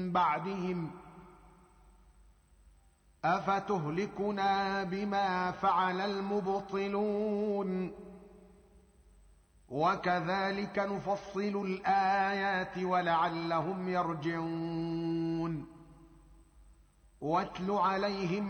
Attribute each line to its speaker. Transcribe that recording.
Speaker 1: بعدهم افتهلكنا بما فعل المبطلون وكذلك نفصل الايات ولعلهم يرجعون واتل عليهم